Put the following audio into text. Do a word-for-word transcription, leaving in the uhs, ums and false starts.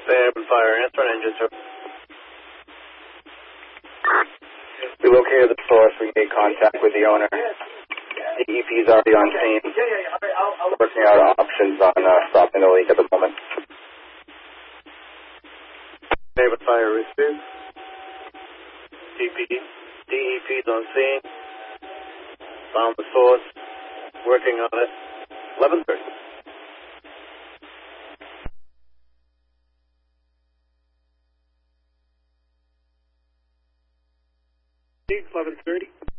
Bay Open Fire, answer on engine, sir. We located the source. We made contact with the owner. The E P is already on scene. Working out options on uh, stopping the leak at the moment. Bay Open Fire, receive. D P, D E P's on scene. Found the source. Working on it. eleven thirty. eleven thirty.